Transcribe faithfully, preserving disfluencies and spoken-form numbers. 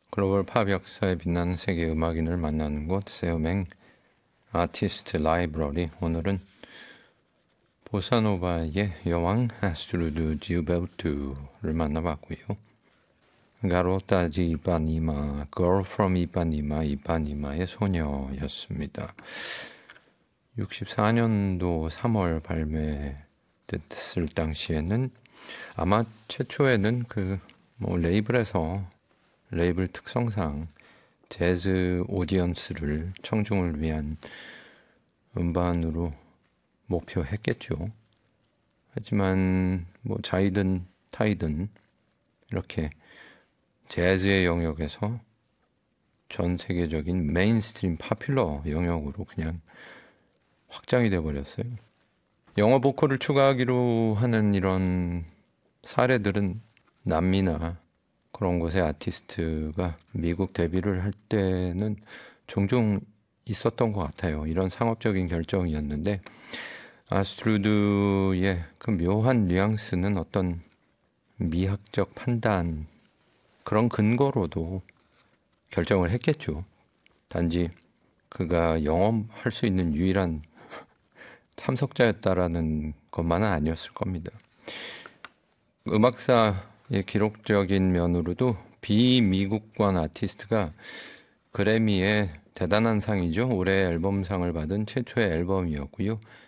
글로벌 팝 역사에 빛나는 세계 음악인을 만나는 곳 세오맹 아티스트 라이브러리. 오늘은 보사노바의 여왕 아스트루드 지우베르투를 만나봤고요. 가로타지 이파니마, Girl from 이파니마, 이파니마의 소녀였습니다. 육십사 년도 삼월 발매됐을 당시에는 아마 최초에는 그 뭐 레이블에서 레이블 특성상 재즈 오디언스를 청중을 위한 음반으로 목표했겠죠. 하지만 뭐 자이든 타이든 이렇게 재즈의 영역에서 전 세계적인 메인스트림 파퓰러 영역으로 그냥 확장이 돼버렸어요. 영어 보컬을 추가하기로 하는 이런 사례들은 남미나 그런 곳의 아티스트가 미국 데뷔를 할 때는 종종 있었던 것 같아요. 이런 상업적인 결정이었는데 아스트루드의 그 묘한 뉘앙스는 어떤 미학적 판단, 그런 근거로도 결정을 했겠죠. 단지 그가 영업할 수 있는 유일한 참석자였다라는 것만은 아니었을 겁니다. 음악사의 기록적인 면으로도 비미국권 아티스트가 그래미의 대단한 상이죠. 올해 앨범상을 받은 최초의 앨범이었고요.